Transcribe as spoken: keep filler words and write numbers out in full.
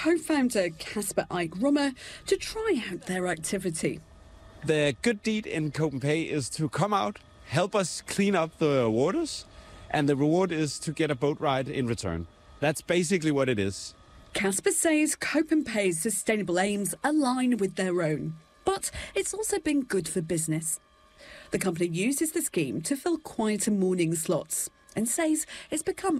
co-founder Kasper Eik Rummer to try out their activity. The good deed in Copenhagen is to come out, help us clean up the waters, and the reward is to get a boat ride in return. That's basically what it is. Kasper says Copenhagen's sustainable aims align with their own, but it's also been good for business. The company uses the scheme to fill quieter morning slots and says it's become